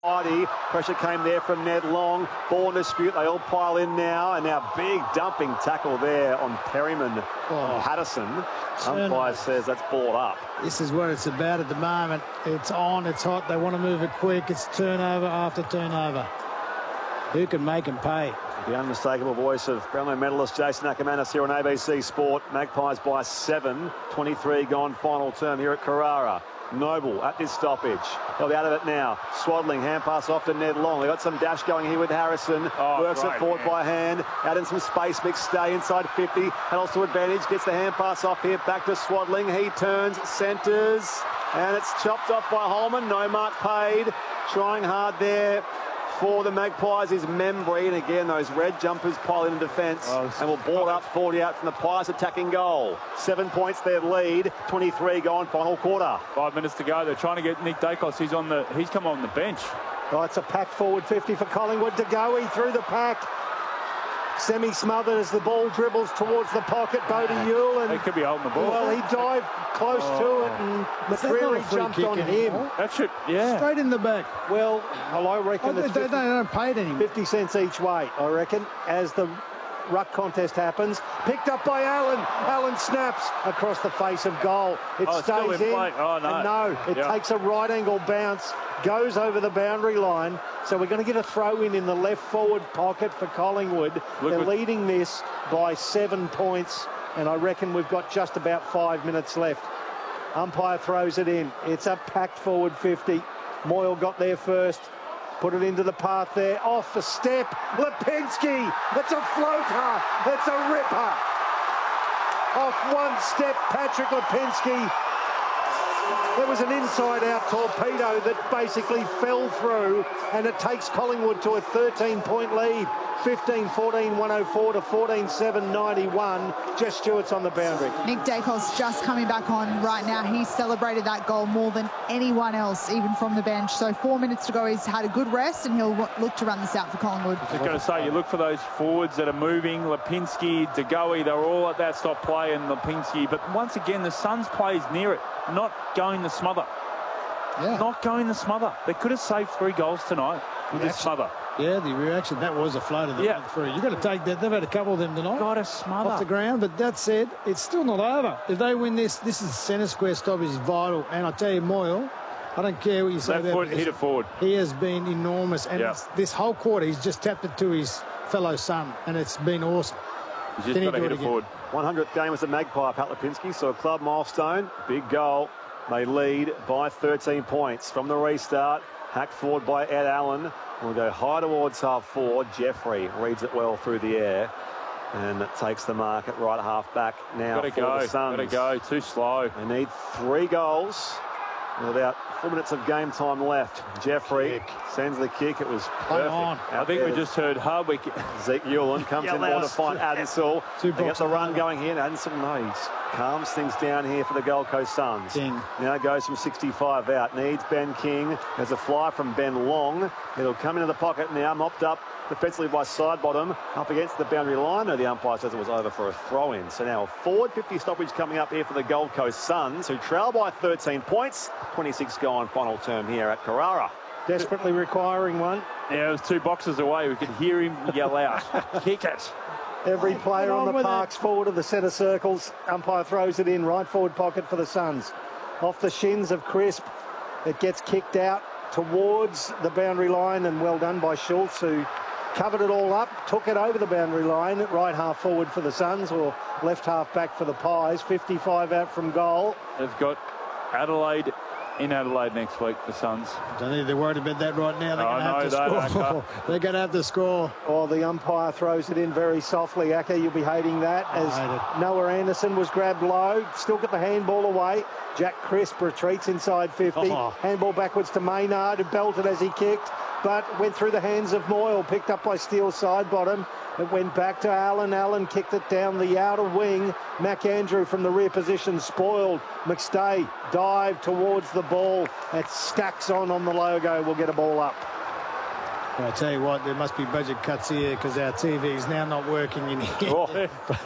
Pressure came there from Ned Long. Ball in dispute. They all pile in now. And now big dumping tackle there on Perryman and Patterson. Umpire says that's ball up. This is what it's about at the moment. It's on, it's hot. They want to move it quick. It's turnover after turnover. Who can make them pay? The unmistakable voice of Brownlow medalist Jason Ackermanis here on ABC Sport. Magpies by 7. 23 gone final term here at Carrara. Noble at this stoppage. They'll be out of it now. Swaddling, hand pass off to Ned Long. They've got some dash going here with Harrison. Works it forward by hand. Out in some space. McStay inside 50. Handles to advantage. Gets the hand pass off here. Back to Swaddling. He turns, centres. And it's chopped off by Holman. No mark paid. Trying hard there for the Magpies is Membry, and again those red jumpers pile in defence and will ball up 40 out from the Pies attacking goal. 7 points their lead, 23 gone final quarter. 5 minutes to go. They're trying to get Nick Dacos. He's come on the bench. Oh, it's a packed forward 50 for Collingwood. To go through the pack. Semi-smothered as the ball dribbles towards the pocket. Bodie Yule. He could be holding the ball. Well, he dived close to it and McCreary jumped on him. That should, yeah. Straight in the back. Well, I reckon they don't pay it anymore. 50 cents each way, I reckon, as the ruck contest happens. Picked up by Allen. Allen snaps across the face of goal. It stays in. Oh, no. It takes a right angle bounce, goes over the boundary line. So we're going to get a throw in the left forward pocket for Collingwood. They're leading this by 7 points, and I reckon we've got just about 5 minutes left. Umpire throws it in. It's a packed forward 50. Moyle got there first. Put it into the path there. Off the step. Lipinski. It's a floater. It's a ripper. Off one step, Patrick Lipinski. There was an inside-out torpedo that basically fell through, and it takes Collingwood to a 13-point lead. 15-14, 104 to 14-7, 91. Jess Stewart's on the boundary. Nick Dacos just coming back on right now. He celebrated that goal more than anyone else, even from the bench. So 4 minutes to go. He's had a good rest, and he'll look to run this out for Collingwood. I was just going to say, you look for those forwards that are moving. Lipinski, DeGoey, they're all at that stop play, and Lipinski. But once again, the Suns plays near it, not going the smother. Yeah. Not going the smother. They could have saved 3 goals tonight with this smother. Yeah, the reaction, that was a floater that went through. You've got to take that. They've had a couple of them tonight. Got to smother. Off the ground, but that said, it's still not over. If they win this is centre square stoppage is vital. And I tell you, Moyle, I don't care what you say about hit it forward. He has been enormous. And this whole quarter, he's just tapped it to his fellow son, and it's been awesome. He's just got to hit it forward. 100th game as a Magpie, Pat Lipinski, so a club milestone. Big goal. They lead by 13 points from the restart. Hacked forward by Ed Allen. We'll go high towards half forward. Jeffrey reads it well through the air. And it takes the mark at right half back now for the Suns. Got to go. Too slow. They need 3 goals. With about 4 minutes of game time left. Jeffrey sends the kick. It was perfect. I think we just heard Hardwick. Zeke Ulan comes in more to find Adensel. They get the run going here. And Adensel knows. Calms things down here for the Gold Coast Suns. Now goes from 65 out. Needs Ben King. There's a fly from Ben Long. It'll come into the pocket now. Mopped up defensively by Sidebottom. Up against the boundary line. No, the umpire says it was over for a throw-in. So now a forward 50 stoppage coming up here for the Gold Coast Suns, who trail by 13 points. 26 gone final term here at Carrara. Desperately requiring one. Yeah, it was 2 boxes away. We could hear him yell out. Kick it. Every player on the park's forward of the centre circles. Umpire throws it in, right forward pocket for the Suns. Off the shins of Crisp. It gets kicked out towards the boundary line, and well done by Schultz, who covered it all up, took it over the boundary line, right half forward for the Suns, or left half back for the Pies. 55 out from goal. They've got Adelaide in Adelaide next week, the Suns. I don't think they're worried about that right now. They're going to have to score. They're going to have to score. Oh, the umpire throws it in very softly. Acker, you'll be hating that. As Noah Anderson was grabbed low, still got the handball away. Jack Crisp retreats inside 50. Handball backwards to Maynard, who belted as he kicked, but went through the hands of Moyle, picked up by Steele Sidebottom. It went back to Allen. Allen kicked it down the outer wing. McAndrew from the rear position spoiled. McStay dived towards the ball. It stacks on the logo. We'll get a ball up. Well, I tell you what, there must be budget cuts here because our TV is now not working in here.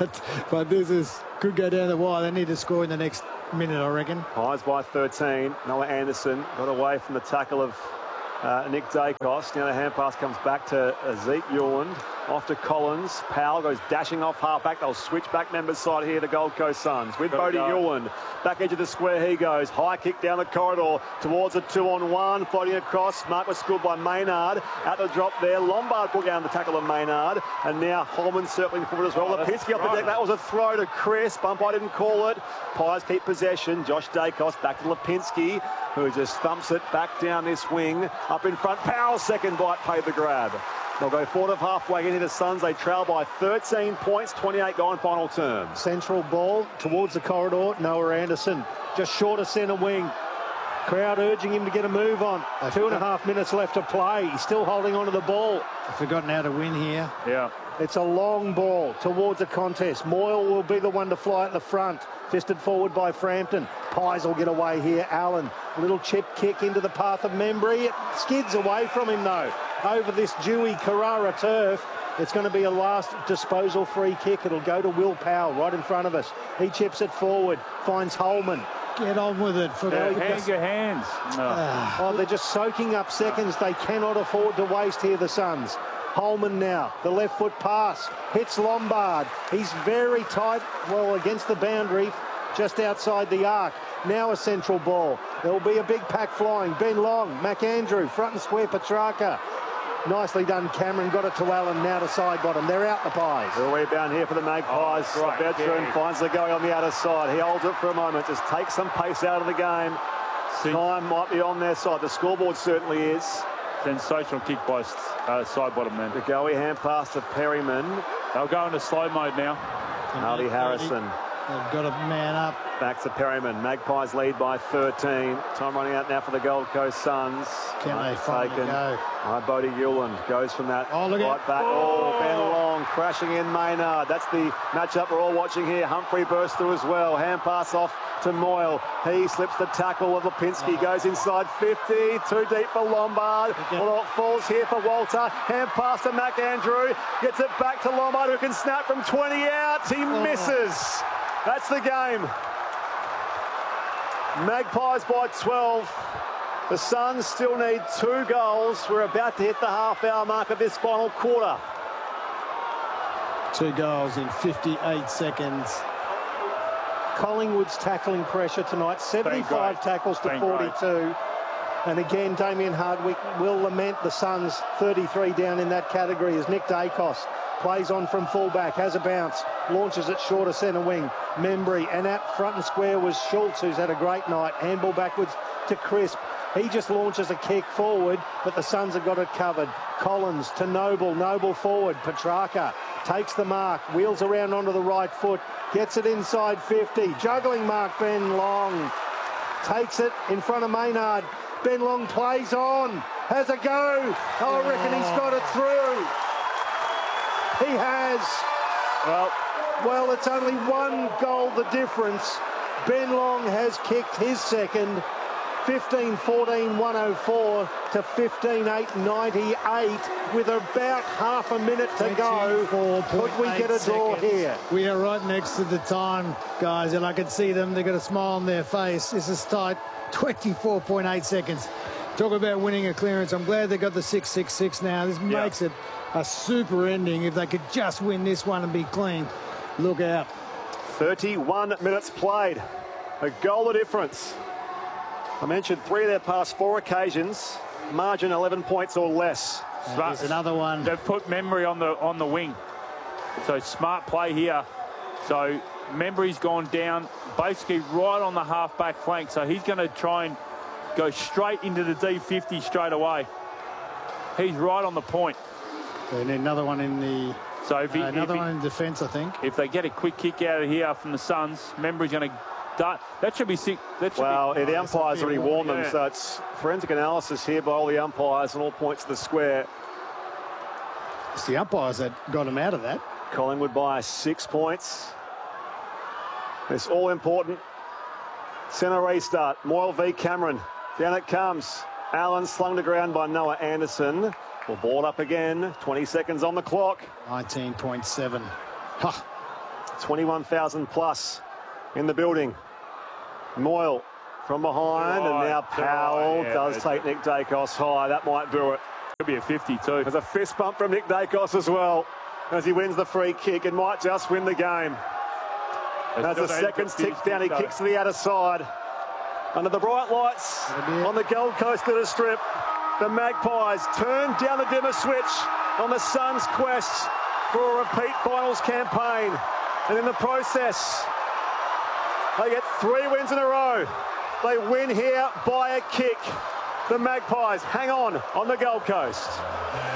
But this could go down the wire. They need to score in the next minute, I reckon. Pies by 13. Noah Anderson got away from the tackle of Nick Dacos. Now the hand pass comes back to Zeke Ewland. Off to Collins. Powell goes dashing off half-back. They'll switch back members side here, the Gold Coast Suns. With Bodie Ewland. Back edge of the square he goes. High kick down the corridor towards a 2-on-1. Floating across. Mark was scored by Maynard. Out the drop there. Lombard put down the tackle of Maynard. And now Holman circling forward as well. Lipinski off the deck. That was a throw to Chris. Umpire didn't call it. Pies keep possession. Josh Dacos back to Lipinski, who just thumps it back down this wing. Up in front. Powell, second bite, paid the grab. They'll go forward of halfway into the Suns. They trail by 13 points, 28 gone final term. Central ball towards the corridor. Noah Anderson just short of centre wing. Crowd urging him to get a move on. 2.5 minutes left to play. He's still holding onto the ball. I've forgotten how to win here. Yeah. It's a long ball towards a contest. Moyle will be the one to fly at the front. Fisted forward by Frampton. Pies will get away here. Allen, little chip kick into the path of Membry. It skids away from him though. Over this dewy Carrara turf. It's going to be a last disposal free kick. It'll go to Will Powell right in front of us. He chips it forward, finds Holman. Get on with it. Hang your hands. No. Oh, they're just soaking up seconds. They cannot afford to waste here, the Suns. Holman now, the left foot pass, hits Lombard. He's very tight, well, against the boundary, just outside the arc. Now a central ball. There will be a big pack flying. Ben Long, McAndrew, front and square, Petrarca. Nicely done, Cameron. Got it to Allen, now to side bottom. They're out the Pies. The rebound here for the Magpies. The veteran finds the going on the outer side. He holds it for a moment, just takes some pace out of the game. Time might be on their side. The scoreboard certainly is. Sensational kick by side bottom man. The Goey hand pass to Perryman. They'll go into slow mode now. Harley Harrison. They've got a man up. Back to Perryman. Magpies lead by 13. Time running out now for the Gold Coast Suns. Can they finally go? Bodie Ewland goes from that right back. Oh, Ben Long crashing in Maynard. That's the matchup we're all watching here. Humphrey bursts through as well. Hand pass off to Moyle. He slips the tackle of Lipinski. Goes inside 50. Too deep for Lombard. Well, it falls here for Walter. Hand pass to McAndrew. Gets it back to Lombard, who can snap from 20 out. He misses. That's the game. Magpies by 12. The Suns still need 2 goals. We're about to hit the half-hour mark of this final quarter. 2 goals in 58 seconds. Collingwood's tackling pressure tonight. 75 tackles to 42. And again, Damien Hardwick will lament the Suns 33 down in that category as Nick Dacos plays on from fullback, has a bounce, launches it short of centre wing. Membry, and at front and square was Schultz, who's had a great night. Handball backwards to Crisp. He just launches a kick forward, but the Suns have got it covered. Collins to Noble. Noble forward. Petrarca takes the mark, wheels around onto the right foot, gets it inside 50. Juggling mark, Ben Long. Takes it in front of Maynard. Ben Long plays on. Has a go. Oh, I reckon he's got it through. He has. Well, it's only 1 goal the difference. Ben Long has kicked his second. 15-14-104 to 15-8-98 with about half a minute to go. Could we get a draw here? We are right next to the time, guys, and I can see them. They've got a smile on their face. This is tight. 24.8 seconds. Talk about winning a clearance. I'm glad they got the 6-6-6 now. This makes it a super ending. If they could just win this one and be clean, look out. 31 minutes played. A goal of difference. I mentioned 3 of their past 4 occasions. Margin 11 points or less. There's another one. They've put Membry on the wing. So smart play here. So Membry's gone down basically right on the half-back flank. So he's going to try and go straight into the D50 straight away. He's right on the point. They need another one in the... So if another one in defence, I think. If they get a quick kick out of here from the Suns, Membry's going to... That should be sick. The umpires already warned them, so it's forensic analysis here by all the umpires on all points of the square. It's the umpires that got him out of that. Collingwood by 6 points. It's all important. Centre restart. Moyle v Cameron. Down it comes. Allen slung to ground by Noah Anderson. Will ball up again. 20 seconds on the clock. 19.7. 21,000 plus in the building. Moyle from behind, and now Powell does take Nick Dacos high. That might do it. Could be a 50 too. There's a fist bump from Nick Dacos as well as he wins the free kick. It might just win the game. As the seconds tick down, he kicks to the outer side. Under the bright lights on the Gold Coast of the Strip, the Magpies turn down the dimmer switch on the Suns' quest for a repeat finals campaign. And in the process, they get 3 wins in a row. They win here by a kick. The Magpies hang on the Gold Coast.